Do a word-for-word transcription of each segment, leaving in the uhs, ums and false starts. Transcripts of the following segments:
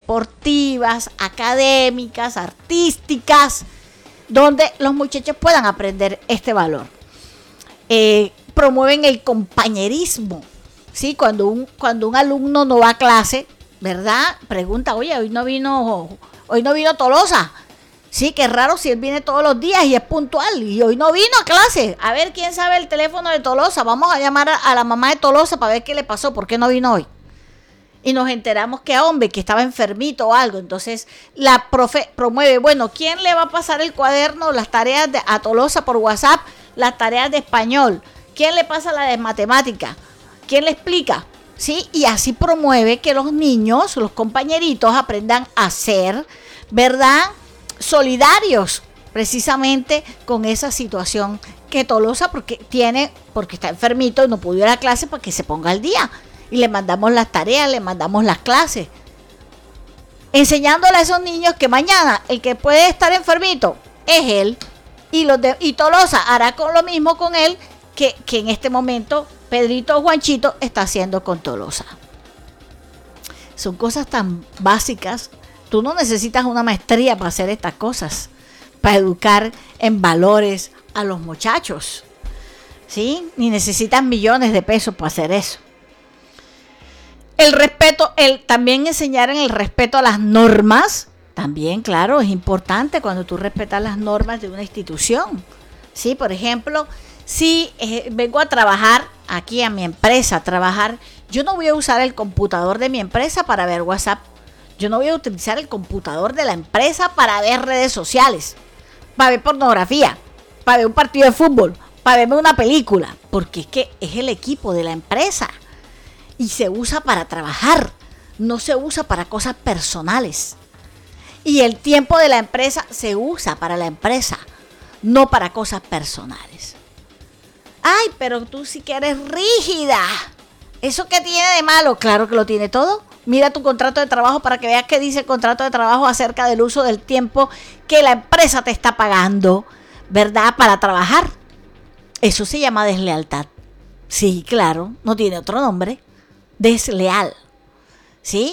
deportivas, académicas, artísticas, donde los muchachos puedan aprender este valor. Eh, promueven el compañerismo, ¿sí? Cuando un, cuando un alumno no va a clase, ¿verdad? Pregunta, oye, hoy no vino, hoy no vino Tolosa. Sí, qué raro si él viene todos los días y es puntual y hoy no vino a clase. A ver, ¿quién sabe el teléfono de Tolosa? Vamos a llamar a, a la mamá de Tolosa para ver qué le pasó, por qué no vino hoy. Y nos enteramos que, hombre, que estaba enfermito o algo. Entonces, la profe promueve, bueno, ¿quién le va a pasar el cuaderno, las tareas de, a Tolosa por WhatsApp, las tareas de español? ¿Quién le pasa la de matemática? ¿Quién le explica? ¿Sí? Y así promueve que los niños, los compañeritos, aprendan a ser, ¿verdad?, solidarios precisamente con esa situación que Tolosa porque tiene, porque está enfermito y no pudo ir a clase para que se ponga al día. Y le mandamos las tareas, le mandamos las clases. Enseñándole a esos niños que mañana el que puede estar enfermito es él. Y, los de, y Tolosa hará con lo mismo con él que, que en este momento Pedrito Juanchito está haciendo con Tolosa. Son cosas tan básicas. Tú no necesitas una maestría para hacer estas cosas, para educar en valores a los muchachos, ¿sí? Ni necesitas millones de pesos para hacer eso. El respeto, el también enseñar en el respeto a las normas, también, claro, es importante cuando tú respetas las normas de una institución, ¿sí? Por ejemplo, si eh, vengo a trabajar aquí a mi empresa, a trabajar, yo no voy a usar el computador de mi empresa para ver WhatsApp. Yo no voy a utilizar el computador de la empresa para ver redes sociales, para ver pornografía, para ver un partido de fútbol, para verme una película, porque es que es el equipo de la empresa y se usa para trabajar, no se usa para cosas personales. Y el tiempo de la empresa se usa para la empresa, no para cosas personales. Ay, pero tú sí que eres rígida. ¿Eso qué tiene de malo? Claro que lo tiene todo. Mira tu contrato de trabajo para que veas qué dice el contrato de trabajo acerca del uso del tiempo que la empresa te está pagando, ¿verdad?, para trabajar. Eso se llama deslealtad. Sí, claro, no tiene otro nombre. Desleal. ¿Sí?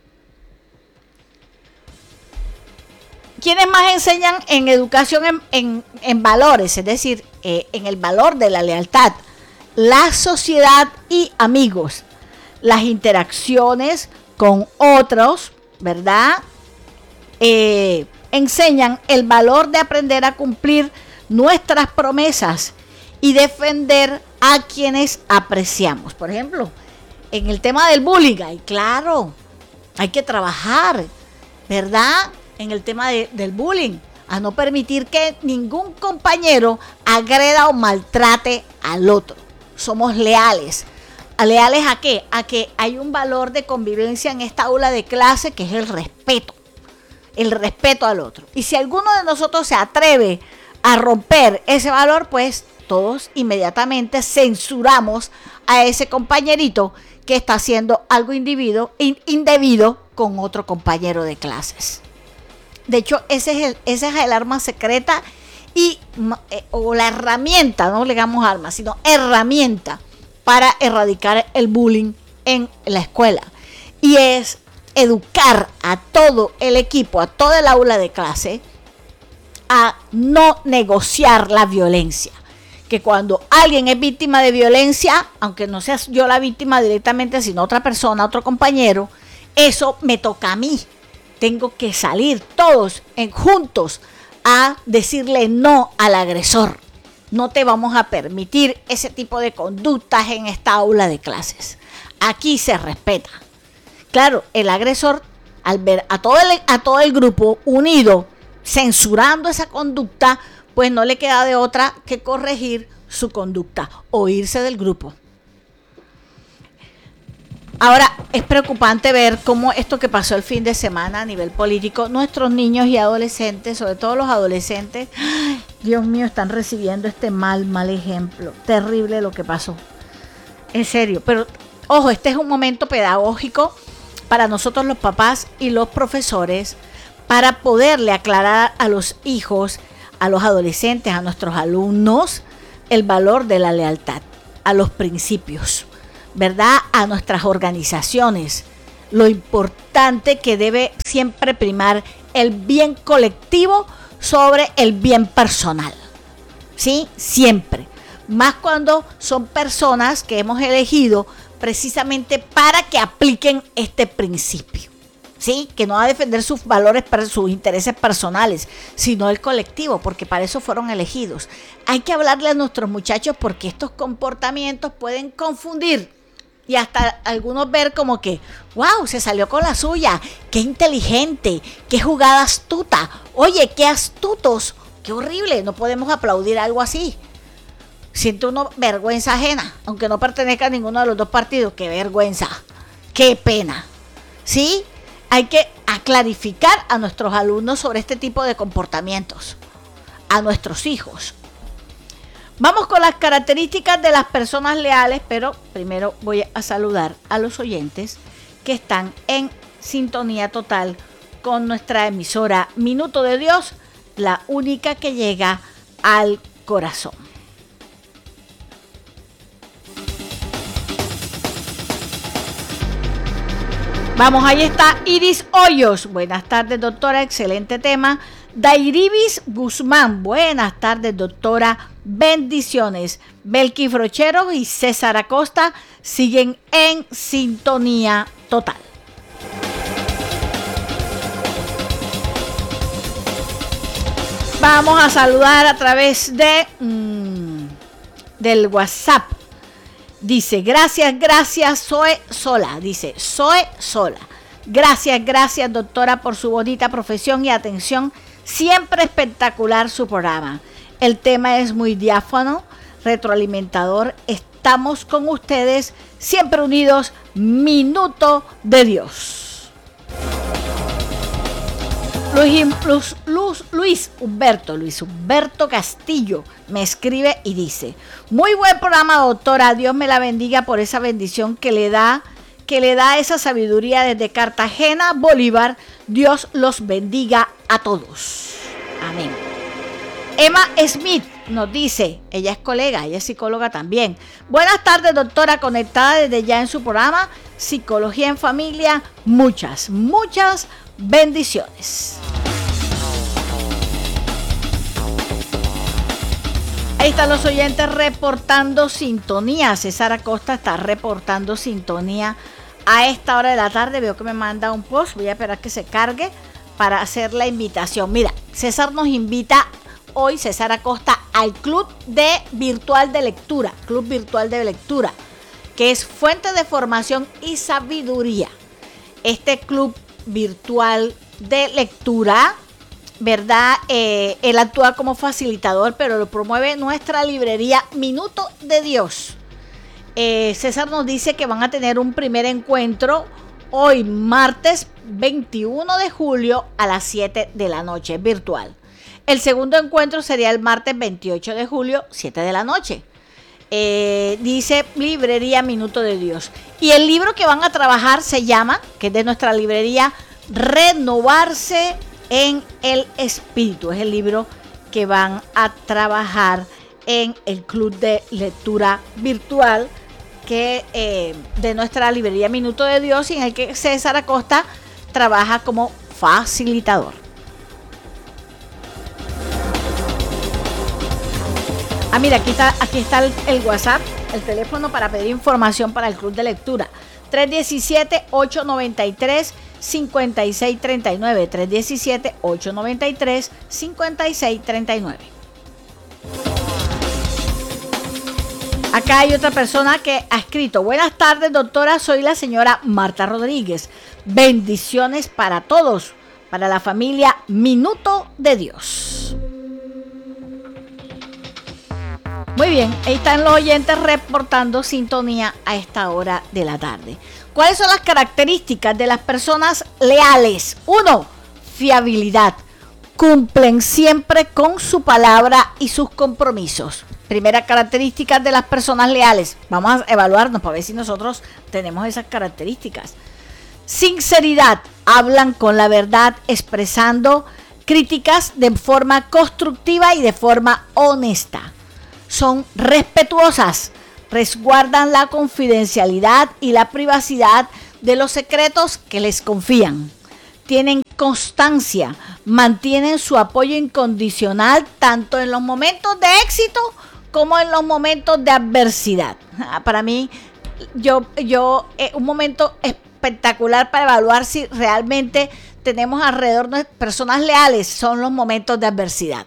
¿Quiénes más enseñan en educación en, en, en valores? Es decir, eh, en el valor de la lealtad. La sociedad y amigos. Las interacciones con otros, ¿verdad? Eh, enseñan el valor de aprender a cumplir nuestras promesas y defender a quienes apreciamos. Por ejemplo, en el tema del bullying, ay, claro, hay que trabajar, ¿verdad? En el tema de, del bullying, a no permitir que ningún compañero agreda o maltrate al otro. Somos leales. ¿Leales a qué? A que hay un valor de convivencia en esta aula de clase que es el respeto. El respeto al otro. Y si alguno de nosotros se atreve a romper ese valor, pues todos inmediatamente censuramos a ese compañerito que está haciendo algo individuo, indebido con otro compañero de clases. De hecho, ese es el, ese es el arma secreta y, eh, o la herramienta, no le digamos arma, sino herramienta para erradicar el bullying en la escuela. Y es educar a todo el equipo, a toda el aula de clase, a no negociar la violencia. Que cuando alguien es víctima de violencia, aunque no sea yo la víctima directamente, sino otra persona, otro compañero, eso me toca a mí. Tengo que salir todos en, juntos a decirle no al agresor. No te vamos a permitir ese tipo de conductas en esta aula de clases. Aquí se respeta. Claro, el agresor, al ver a todo el, a todo el grupo unido, censurando esa conducta, pues no le queda de otra que corregir su conducta o irse del grupo. Ahora, es preocupante ver cómo esto que pasó el fin de semana a nivel político, nuestros niños y adolescentes, sobre todo los adolescentes, ¡ay, Dios mío, están recibiendo este mal, mal ejemplo. Terrible lo que pasó. En serio, pero ojo, este es un momento pedagógico para nosotros los papás y los profesores para poderle aclarar a los hijos, a los adolescentes, a nuestros alumnos, el valor de la lealtad, a los principios, ¿verdad? A nuestras organizaciones, lo importante que debe siempre primar el bien colectivo sobre el bien personal. ¿Sí? Siempre. Más cuando son personas que hemos elegido precisamente para que apliquen este principio. ¿Sí? Que no va a defender sus valores, sus intereses personales, sino el colectivo, porque para eso fueron elegidos. Hay que hablarle a nuestros muchachos porque estos comportamientos pueden confundir y hasta algunos ver como que, wow, se salió con la suya, qué inteligente, qué jugada astuta, oye, qué astutos, qué horrible, no podemos aplaudir algo así. Siento uno vergüenza ajena, aunque no pertenezca a ninguno de los dos partidos, qué vergüenza, qué pena, ¿sí? Hay que clarificar a nuestros alumnos sobre este tipo de comportamientos, a nuestros hijos. Vamos con las características de las personas leales, pero primero voy a saludar a los oyentes que están en sintonía total con nuestra emisora Minuto de Dios, la única que llega al corazón. Vamos, ahí está Iris Hoyos. Buenas tardes, doctora. Excelente tema. Dairibis Guzmán. Buenas tardes, doctora. Bendiciones. Belki Frochero y César Acosta siguen en sintonía total. Vamos a saludar a través de mmm, del WhatsApp. Dice, gracias, gracias, Zoe Sola. Dice, Zoe Sola. Gracias, gracias, doctora, por su bonita profesión y atención. Siempre espectacular su programa. El tema es muy diáfano, retroalimentador. Estamos con ustedes, siempre unidos. Minuto de Dios. Luis, Luis, Luis, Luis Humberto, Luis Humberto Castillo me escribe y dice, muy buen programa, doctora, Dios me la bendiga por esa bendición que le da, que le da esa sabiduría desde Cartagena, Bolívar, Dios los bendiga a todos. Amén. Emma Smith nos dice, ella es colega, ella es psicóloga también. Buenas tardes, doctora, conectada desde ya en su programa, Psicología en Familia, muchas, muchas bendiciones. Ahí están los oyentes reportando sintonía. César Acosta está reportando sintonía a esta hora de la tarde. Veo que me manda un post. Voy a esperar que se cargue para hacer la invitación. Mira, César nos invita hoy, César Acosta, al Club de Virtual de Lectura. Club Virtual de Lectura, que es fuente de formación y sabiduría. Este club virtual de lectura, ¿verdad? Eh, él actúa como facilitador, pero lo promueve nuestra librería Minuto de Dios. Eh, César nos dice que van a tener un primer encuentro hoy, martes veintiuno de julio a las siete de la noche, virtual. El segundo encuentro sería el martes veintiocho de julio, siete de la noche. Eh, dice librería Minuto de Dios. Y el libro que van a trabajar se llama, que es de nuestra librería, Renovarse en el Espíritu. Es el libro que van a trabajar en el Club de Lectura Virtual que eh, de nuestra librería Minuto de Dios, y en el que César Acosta trabaja como facilitador. Ah, mira, aquí está, aquí está el, el WhatsApp, el teléfono para pedir información para el Club de Lectura. tres uno siete, ocho nueve tres, cinco seis tres nueve. tres uno siete, ocho nueve tres, cinco seis tres nueve. Acá hay otra persona que ha escrito: buenas tardes, doctora, soy la señora Marta Rodríguez. Bendiciones para todos, para la familia Minuto de Dios. Muy bien, ahí están los oyentes reportando sintonía a esta hora de la tarde. ¿Cuáles son las características de las personas leales? Uno, fiabilidad. Cumplen siempre con su palabra y sus compromisos. Primera característica de las personas leales. Vamos a evaluarnos para ver si nosotros tenemos esas características. Sinceridad. Hablan con la verdad, expresando críticas de forma constructiva y de forma honesta. Son respetuosas, resguardan la confidencialidad y la privacidad de los secretos que les confían. Tienen constancia, mantienen su apoyo incondicional tanto en los momentos de éxito como en los momentos de adversidad. Para mí, yo, yo eh, un momento espectacular para evaluar si realmente tenemos alrededor de personas leales son los momentos de adversidad.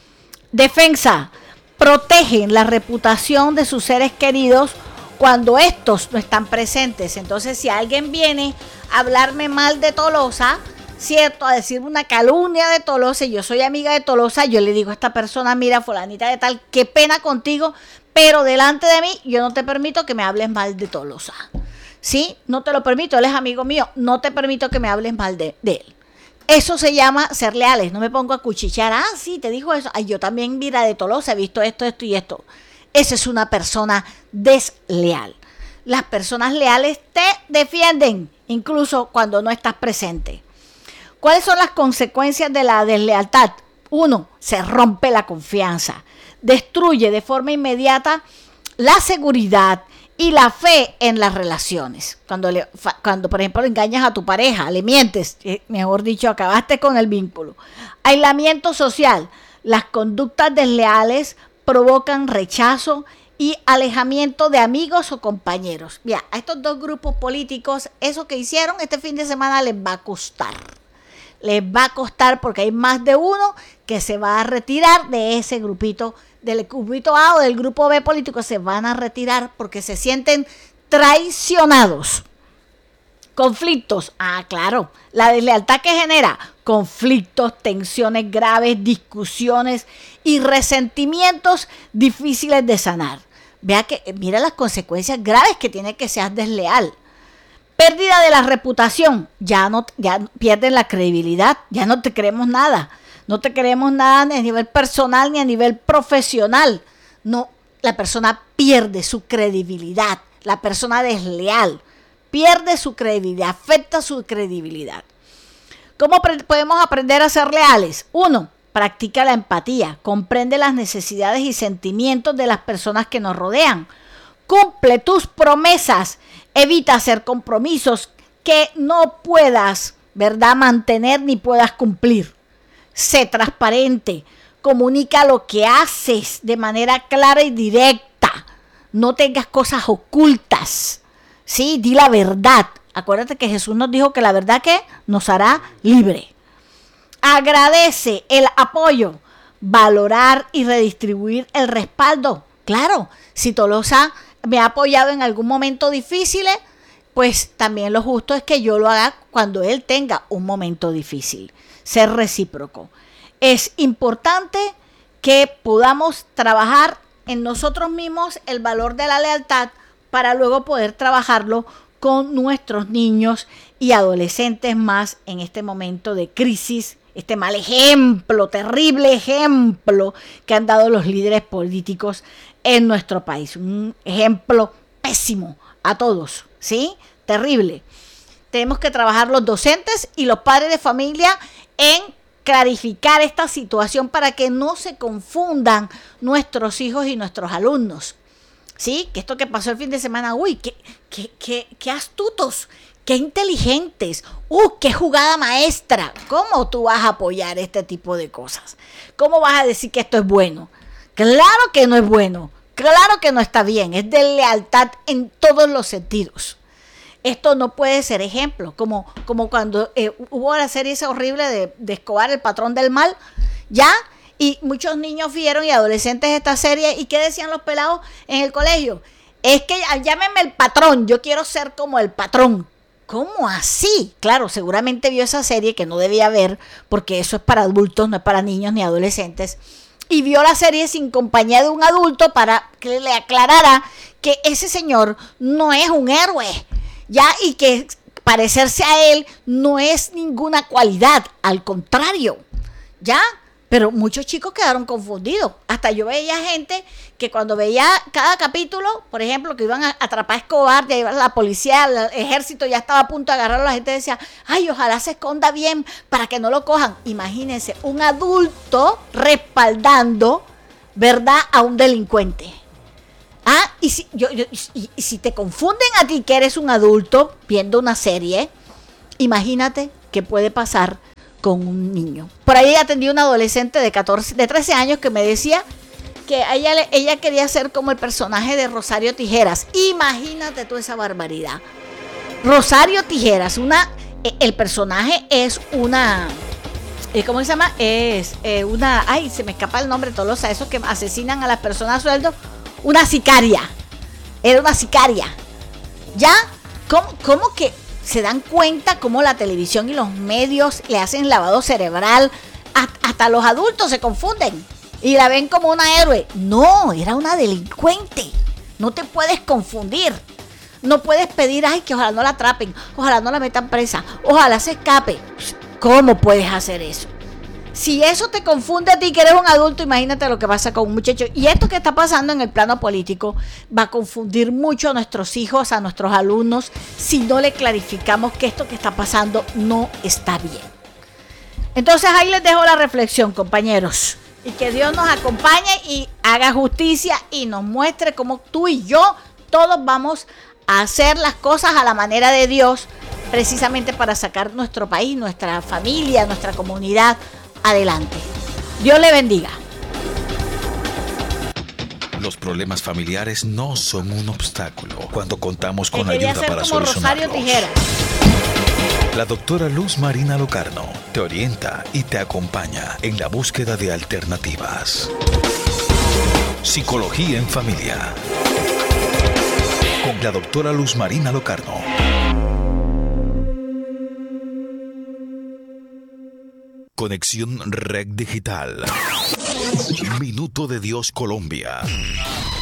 Defensa, protegen la reputación de sus seres queridos cuando estos no están presentes. Entonces, si alguien viene a hablarme mal de Tolosa, cierto, a decirme una calumnia de Tolosa, y yo soy amiga de Tolosa, yo le digo a esta persona, mira, fulanita de tal, qué pena contigo, pero delante de mí yo no te permito que me hables mal de Tolosa. ¿Sí? No te lo permito, él es amigo mío, no te permito que me hables mal de, de él. Eso se llama ser leales, no me pongo a cuchichear, ah, sí, te dijo eso, ay, yo también, mira, de Tolosa he visto esto, esto y esto. Esa es una persona desleal. Las personas leales te defienden, incluso cuando no estás presente. ¿Cuáles son las consecuencias de la deslealtad? Uno, se rompe la confianza, destruye de forma inmediata la seguridad y la fe en las relaciones. Cuando, le, cuando por ejemplo, le engañas a tu pareja, le mientes, mejor dicho, acabaste con el vínculo. Aislamiento social. Las conductas desleales provocan rechazo y alejamiento de amigos o compañeros. Mira, a estos dos grupos políticos, eso que hicieron este fin de semana les va a costar. Les va a costar porque hay más de uno que se va a retirar de ese grupito, del grupito A o del grupo B político, se van a retirar porque se sienten traicionados. Conflictos, ah, claro, la deslealtad que genera conflictos, tensiones graves, discusiones y resentimientos difíciles de sanar. Vea que, mira las consecuencias graves que tiene que seas desleal. Pérdida de la reputación, ya no, ya pierden la credibilidad, ya no te creemos nada, no te creemos nada ni a nivel personal ni a nivel profesional. No, la persona pierde su credibilidad, la persona desleal pierde su credibilidad, afecta su credibilidad. ¿Cómo podemos aprender a ser leales? Uno, practica la empatía, comprende las necesidades y sentimientos de las personas que nos rodean. Cumple tus promesas, evita hacer compromisos que no puedas, ¿verdad?, mantener ni puedas cumplir. Sé transparente, comunica lo que haces de manera clara y directa. No tengas cosas ocultas, ¿sí? Di la verdad. Acuérdate que Jesús nos dijo que la verdad que nos hará libre. Agradece el apoyo, valorar y redistribuir el respaldo. Claro, si Tolosa me ha apoyado en algún momento difícil, pues también lo justo es que yo lo haga cuando él tenga un momento difícil. Ser recíproco. Es importante que podamos trabajar en nosotros mismos el valor de la lealtad para luego poder trabajarlo con nuestros niños y adolescentes más en este momento de crisis, este mal ejemplo, terrible ejemplo que han dado los líderes políticos en nuestro país. Un ejemplo pésimo a todos, ¿sí? Terrible. Tenemos que trabajar los docentes y los padres de familia en clarificar esta situación para que no se confundan nuestros hijos y nuestros alumnos. Sí, que esto que pasó el fin de semana, uy, qué, qué, qué, qué astutos, qué inteligentes, uh, qué jugada maestra. ¿Cómo tú vas a apoyar este tipo de cosas? ¿Cómo vas a decir que esto es bueno? Claro que no es bueno, claro que no está bien, es de lealtad en todos los sentidos. Esto no puede ser ejemplo, como, como cuando eh, hubo la serie esa horrible de, de Escobar, el patrón del mal, ¿ya? Y muchos niños vieron y adolescentes esta serie, ¿y qué decían los pelados en el colegio? Es que llámenme el patrón, yo quiero ser como el patrón. ¿Cómo así? Claro, seguramente vio esa serie que no debía ver, porque eso es para adultos, no es para niños ni adolescentes. Y vio la serie sin compañía de un adulto para que le aclarara que ese señor no es un héroe, ya, y que parecerse a él no es ninguna cualidad, al contrario, ya. Pero muchos chicos quedaron confundidos. Hasta yo veía gente que cuando veía cada capítulo, por ejemplo, que iban a atrapar a Escobar, ya iba la policía, el ejército ya estaba a punto de agarrarlo, la gente decía, ay, ojalá se esconda bien para que no lo cojan. Imagínense, un adulto respaldando, ¿verdad?, a un delincuente. Ah, Y si, yo, yo, y, y si te confunden a ti que eres un adulto viendo una serie, imagínate qué puede pasar con un niño. Por ahí atendí a una adolescente de catorce, de trece años que me decía que ella, ella quería ser como el personaje de Rosario Tijeras. Imagínate tú esa barbaridad. Rosario Tijeras, una, el personaje es una, ¿cómo se llama? Es eh, una, ay, se me escapa el nombre, todos los esos que asesinan a las personas a sueldo, una sicaria. Era una sicaria. ¿Ya? ¿Cómo, cómo que se dan cuenta cómo la televisión y los medios le hacen lavado cerebral? Hasta los adultos se confunden y la ven como una héroe. No, era una delincuente. No te puedes confundir. No puedes pedir, ay, que ojalá no la atrapen, ojalá no la metan presa, ojalá se escape. ¿Cómo puedes hacer eso? Si eso te confunde a ti que eres un adulto, imagínate lo que pasa con un muchacho. Y esto que está pasando en el plano político va a confundir mucho a nuestros hijos, a nuestros alumnos, si no le clarificamos que esto que está pasando no está bien. Entonces ahí les dejo la reflexión, compañeros. Y que Dios nos acompañe y haga justicia y nos muestre cómo tú y yo todos vamos a hacer las cosas a la manera de Dios, precisamente para sacar nuestro país, nuestra familia, nuestra comunidad adelante. Dios le bendiga. Los problemas familiares no son un obstáculo cuando contamos con ayuda para como solucionarlos. Rosario Tijeras. La doctora Luz Marina Locarno te orienta y te acompaña en la búsqueda de alternativas. Psicología en familia. Con la doctora Luz Marina Locarno. Conexión Red Digital. Minuto de Dios Colombia.